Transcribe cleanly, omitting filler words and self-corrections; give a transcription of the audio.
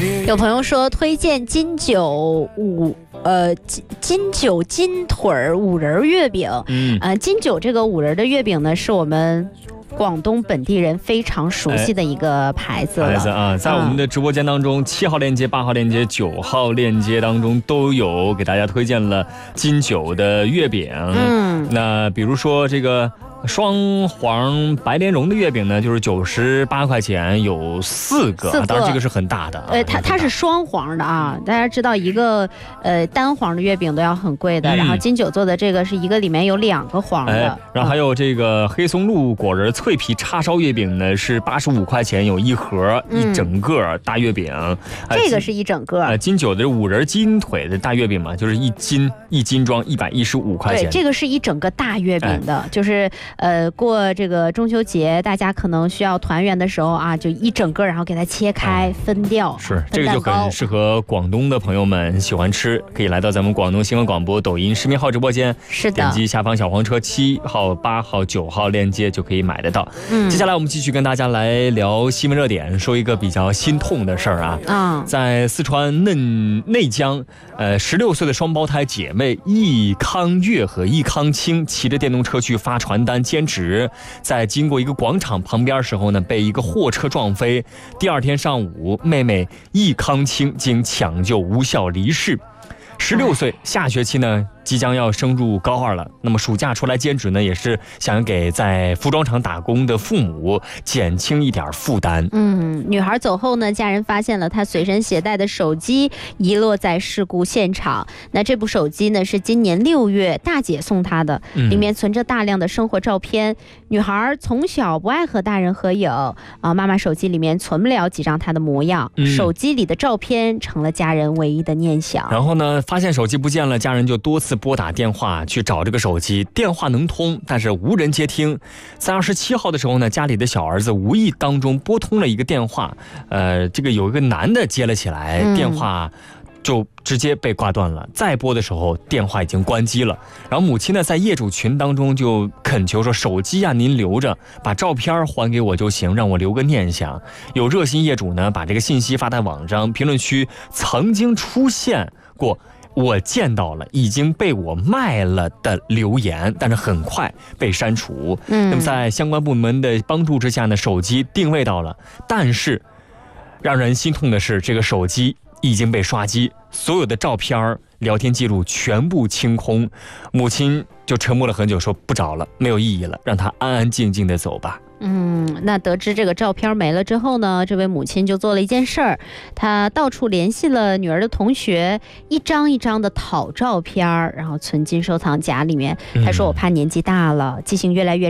有朋友说推荐金九金腿五仁月饼。金九这个五仁的月饼呢，是我们广东本地人非常熟悉的一个牌子了。 在我们的直播间当中，7号链接、8号链接、9号链接当中都有给大家推荐了金九的月饼。那比如说这个双黄白莲蓉的月饼呢，就是98块钱，有4个，当然这个是很大的。 它是双黄的啊，大家知道一个单黄的月饼都要很贵的，然后金九做的这个是一个里面有2个黄的。 然后还有这个黑松露果仁脆皮叉烧月饼呢，是85块钱，有1盒一整个大月饼。 这个是一整个。 金九的五仁鸡腿的大月饼嘛，就是一斤装115块钱。 对，这个是一整个大月饼的，就是过这个中秋节，大家可能需要团圆的时候啊，就一整个，然后给它切开分掉。 是，这个就很适合广东的朋友们喜欢吃，可以来到咱们广东新闻广播抖音视频号直播间， 是的， 点击下方小黄车7号、8号、9号链接就可以买得到。接下来我们继续跟大家来聊新闻热点，说一个比较心痛的事儿啊。在四川内江，16岁的双胞胎姐妹易康月和易康清骑着电动车去发传单兼职，在经过一个广场旁边时候呢，被一个货车撞飞。第二天上午，妹妹易康清经抢救无效离世。16岁，下学期呢即将要升入高2了。那么暑假出来兼职呢，也是想给在服装厂打工的父母减轻一点负担。 女孩走后呢，家人发现了她随身携带的手机遗落在事故现场。那这部手机呢，是今年6月大姐送她的，里面存着大量的生活照片。女孩从小不爱和大人合影妈妈手机里面存不了几张她的模样，手机里的照片成了家人唯一的念想。 然后呢，发现手机不见了，家人就多次拨打电话去找这个手机，电话能通，但是无人接听。在27号的时候呢，家里的小儿子无意当中拨通了一个电话，这个有一个男的接了起来，电话就直接被挂断了。再拨的时候，电话已经关机了。然后母亲呢，在业主群当中就恳求说：“手机啊，您留着，把照片还给我就行，让我留个念想。”有热心业主呢，把这个信息发在网上，评论区曾经出现过我见到了已经被我卖了的留言，但是很快被删除。那么在相关部门的帮助之下呢，手机定位到了，但是让人心痛的是，这个手机已经被刷机，所有的照片、聊天记录全部清空。母亲就沉默了很久，说不找了，没有意义了，让他安安静静的走吧。 那得知这个照片没了之后呢，这位母亲就做了一件事儿，她到处联系了女儿的同学，一张一张的讨照片，然后存进收藏夹里面。她说：“我怕年纪大了，记性越来越